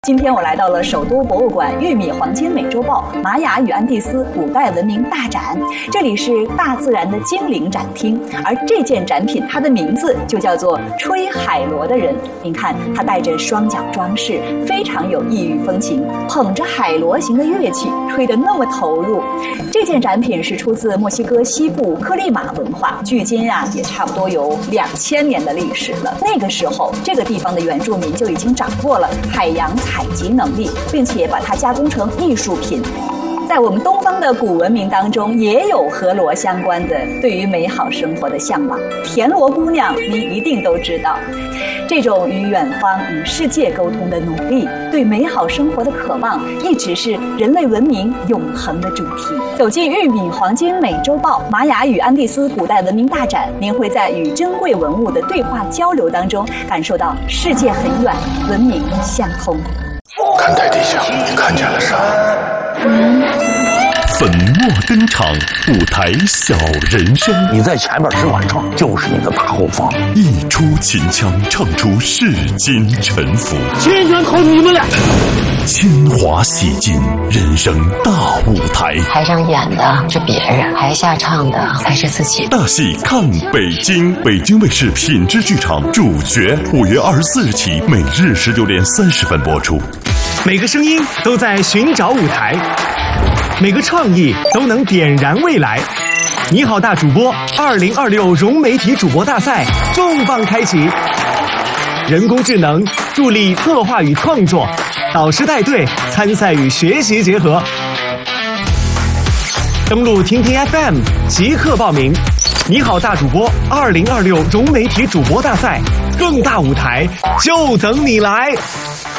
今天我来到了首都博物馆玉米黄金美洲豹玛雅与安第斯古代文明大展，这里是大自然的精灵展厅，而这件展品它的名字就叫做吹海螺的人。您看，他带着双脚装饰，非常有异域风情，捧着海螺形的乐器，吹得那么投入。这件展品是出自墨西哥西部克利马文化，距今也差不多有2000年的历史了。那个时候，这个地方的原住民就已经掌握了海洋采集能力，并且把它加工成艺术品。在我们东方的古文明当中，也有和螺相关的对于美好生活的向往。田螺姑娘，您一定都知道，这种与远方、与世界沟通的努力，对美好生活的渴望，一直是人类文明永恒的主题。走进玉米黄金美洲豹玛雅与安第斯古代文明大展，您会在与珍贵文物的对话交流当中，感受到世界很远，文明相通。 看台地下，你看见了啥？ 粉墨登场，舞台小人生。 你在前面只管唱，就是你的大后方。 一出秦腔，唱出世间沉浮。 千元靠你们俩。 铅华洗尽人生大舞台。 台上演的是别人，台下唱的才是自己。 大戏看北京，北京卫视品质剧场主角，5月24日起，每日19点30分播出。 每个声音都在寻找舞台，每个创意都能点燃未来。你好，大主播2026融媒体主播大赛重磅开启，人工智能助力策划与创作，导师带队参赛与学习结合。登录听听 FM 即刻报名。你好，大主播2026融媒体主播大赛，更大舞台就等你来。